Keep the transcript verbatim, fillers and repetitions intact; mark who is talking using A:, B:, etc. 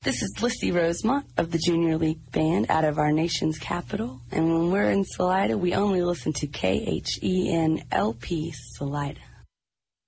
A: This is Lissy Rosemont of the Junior League Band out of our nation's capital. And when we're in Salida, we only listen to K H E N L P Salida.